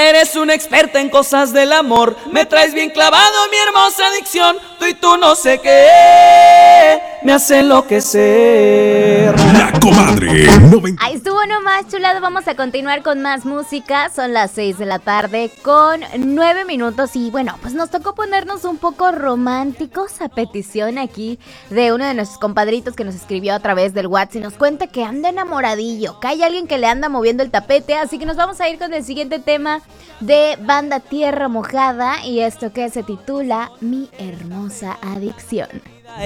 eres una experta en cosas del amor. Me traes bien clavado mi hermosa adicción. Tú y tú no sé qué me hace enloquecer. La Comadre. Ahí estuvo nomás, chulado. Vamos a continuar con más música. Son las 6 de la tarde con 9 minutos. Y bueno, pues nos tocó ponernos un poco románticos a petición aquí de uno de nuestros compadritos que nos escribió a través del WhatsApp y nos cuenta que anda enamoradillo, que hay alguien que le anda moviendo el tapete. Así que nos vamos a ir con el siguiente tema de Banda Tierra Mojada y esto que se titula Mi Hermosa Adicción.